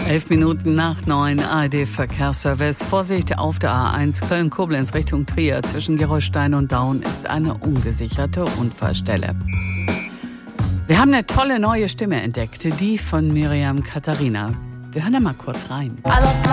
11 Minuten nach 9, ARD-Verkehrsservice. Vorsicht auf der A1 Köln-Koblenz Richtung Trier. Zwischen Gerolstein und Daun ist eine ungesicherte Unfallstelle. Wir haben eine tolle neue Stimme entdeckt, die von Miriam Katharina. Wir hören da mal kurz rein.